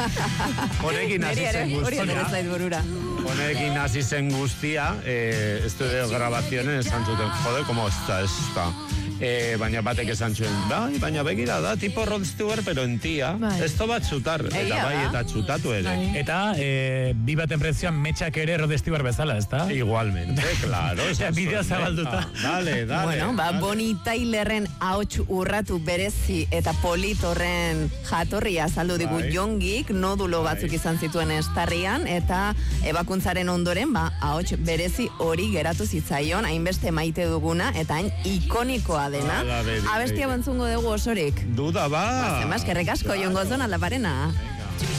Honekin hasi zen guztia. Honekin hasi zen guztia, estudio grabazioen esan zuten, jode, como esta. Baina batek esan zuen, bai, baina begira da, tipo Rod Stewart, pero en tia, esto bat txutar, eta bai, eta txutatu ere. Eta, bi baten prezioan metxak ere Rod Stewart bezala, ez da? Igualmente, claro. Bideo zabalduta. Dale. Bueno, Bonnie Tylerren ahots urratu berezi eta polit horren jatorria azaldu digu Jongik, nodulo batzuk izan zituen estarrian, eta ebakuntzaren ondoren, ahots berezi hori geratu zitzaion, hainbeste maite duguna, eta hain ikonikoa dena. Abestia bantzungo dugu osorik. Duda ba. Eskerrik asko, Jon Gozon, Aldaparena.